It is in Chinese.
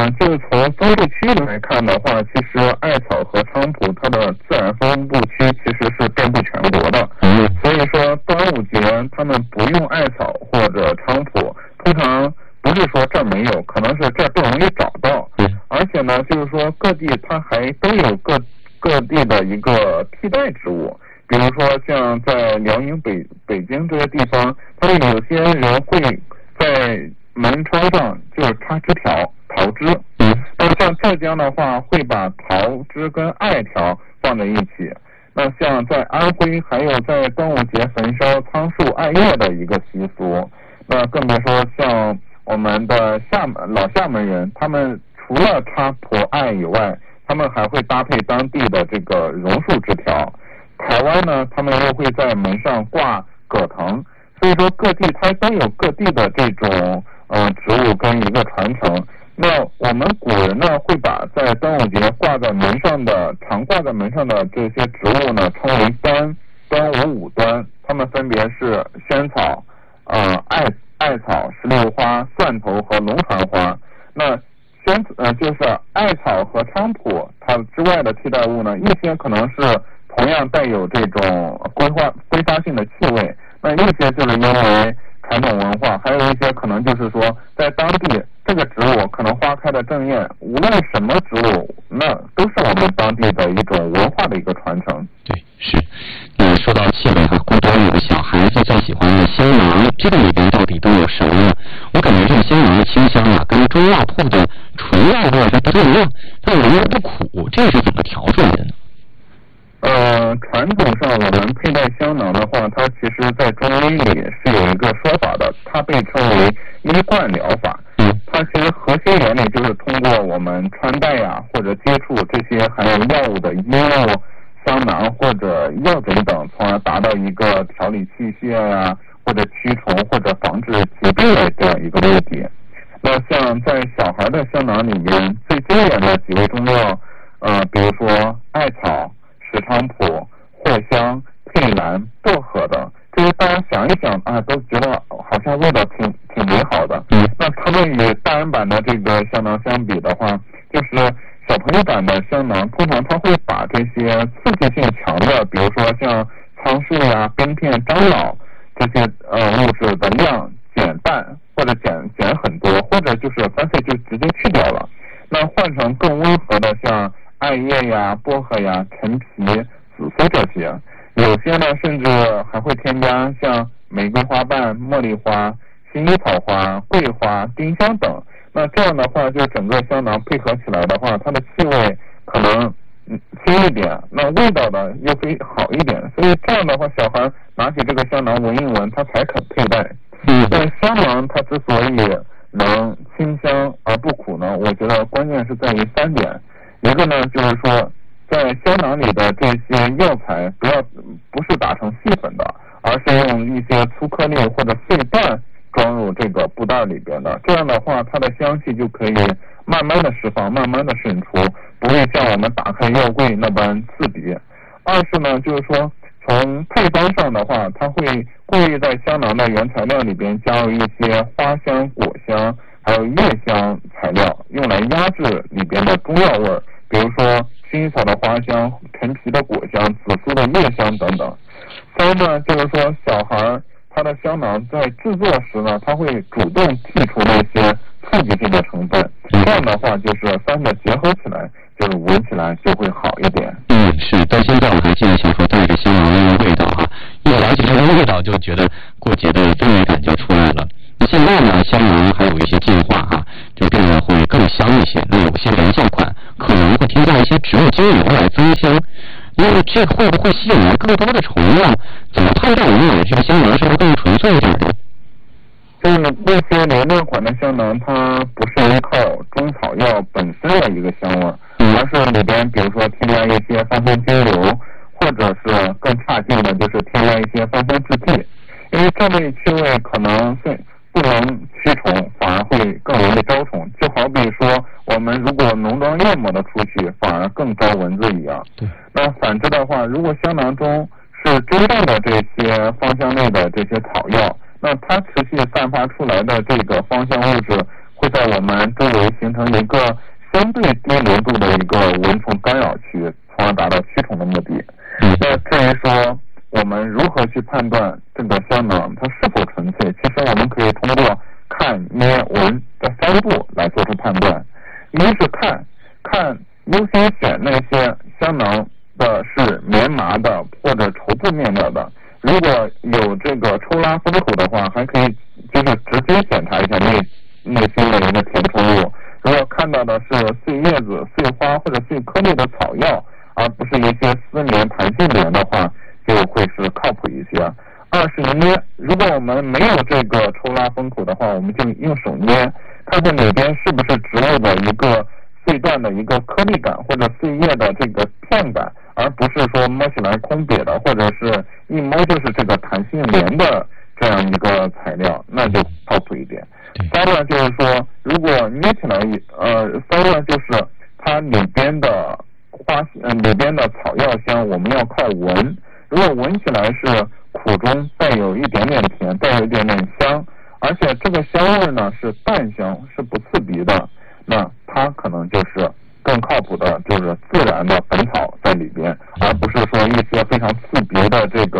就是从分布区来看的话，其实艾草和菖蒲它的自然分布区其实是遍布全国的。所以说端午节他们不用艾草或者菖蒲，通常不是说这儿没有，可能是这儿不容易找到。而且呢，就是说各地它还都有各地的一个替代植物，比如说像在辽宁北京这些地方，他们有些人会在门窗上就是插枝条桃枝。那像浙江的话，会把桃枝跟艾条放在一起。那像在安徽，还有在端午节焚烧苍树艾叶的一个习俗。那更别说像我们的老厦门人，他们除了插蒲艾以外，他们还会搭配当地的这个榕树枝条。台湾呢，他们又会在门上挂葛藤。所以说各地它都有各地的这种植物跟一个传承。那我们古人呢，会把在端午节常挂在门上的这些植物呢，称为端午五端，它们分别是萱草、艾草、石榴花、蒜头和龙船花。那就是艾草和菖蒲它之外的替代物呢，一些可能是同样带有这种挥发性的气味，那一些就是因为传统文化，还有一些可能就是说在当地这个植物可能花开的正艳，无论什么植物，那都是我们当地的一种文化的一个传承。 对，是。说到气味过多有的小孩子最喜欢的香囊，这个里边到底都有什么呢？我感觉这个香囊的清香跟中药铺的纯药味它不太一样，它闻着不苦，这是怎么调出来的呢？ 传统上我们佩戴香囊的话，它其实在中医里是有一个说法的，它被称为医冠疗法。它其实核心原理就是通过我们穿戴或者接触这些含有药物的衣物、香囊或者药枕等，从而达到一个调理气血或者驱虫或者防治疾病的这样一个目的。那像在小孩的香囊里面最经典的几味中药，比如说艾草、石菖蒲、藿香、佩兰、薄荷等，这些大家想一想都觉得好像味道挺美好的。那他们与大人版的这个香囊相比的话，就是小朋友版的香囊通常它会把这些刺激性强的，比如说像苍术冰片、樟脑这些物质的量减半，或者减很多，或者就是干脆就直接去掉了。那换成更温和的像艾叶薄荷陈皮、紫苏这些，有些呢甚至还会添加像玫瑰花瓣、茉莉花、薰衣草花、桂花、丁香等。那这样的话，就整个香囊配合起来的话，它的气味可能轻一点，那味道呢又会好一点。所以这样的话，小孩拿起这个香囊闻一闻，他才肯佩戴。但香囊它之所以能清香而不苦呢，我觉得关键是在于3点。一个呢就是说，在香囊里的这些药材不是打成细粉的，而是用一些粗颗粒或者碎瓣装入这个布袋里边的。这样的话，它的香气就可以慢慢的释放，慢慢的渗出，不会像我们打开药柜那般刺鼻。二是呢，就是说从配方上的话，它会故意在香囊的原材料里边加入一些花香、果香还有叶香材料，用来压制里边的中药味，比如说薰衣草的花香、陈皮的果香、紫苏的叶香等等。三呢，就是说小孩他的香囊在制作时呢，他会主动剔除那些刺激性的成分，这样的话就是3个结合起来，就是闻起来就会好一点。 是。到现在我还记得小时候带着香囊那个味道一了解这个味道就觉得过节的氛围感就出来了。那现在呢，香囊还有一些进化就变得会更香一些。那有些人造款可能会添加一些植物精油来增香。那这会不会吸引来更多的虫呢？怎么判断我们买的这个香囊是不是更纯粹一点的？ 就是那些流量款的香囊，它不是依靠中草药本身的一个香味，而是里边比如说添加一些芳香精油，或者是更差劲的就是添加一些芳香制剂。因为这类气味可能不能驱虫，反而会更容易招虫。就好比说我们如果浓妆艳抹的出去，反而更招蚊子一样。那反之的话，如果香囊中是真正的这些芳香类的这些草药，那它持续散发出来的这个芳香物质会在在我们周围形成一个相对低浓度的一个蚊虫干扰区，从而达到驱虫的目的。那至于说我们如何去判断这个香囊它是否纯粹，其实我们可以通过看、捏、闻这3步来做出判断。一是看优先选那些香囊的是棉麻的或者绸布面料的，如果有这个抽拉封口的话，还可以就是直接检查一下内心的一个填充物。如果看到的是碎叶子、碎花或者碎颗粒的草药，而不是一些丝棉、弹性棉的话，就会是靠谱一些。二是捏，如果我们没有这个抽拉封口的话，我们就用手捏，看看里边是不是植物的一个碎断的一个颗粒感或者碎叶的这个片感，而不是说摸起来空瘪的，或者是一摸就是这个弹性棉的这样一个材料，那就靠谱一点。骚乱就是说，如果捏起来骚乱就是它里边的里边的草药香，我们要靠闻。如果闻起来是苦中带有一点点甜，带有一点点香，而且这个香味呢是淡香，是不刺鼻的，那它可能就是更靠谱的，就是自然的本草在里边，而不是说一些非常刺鼻的这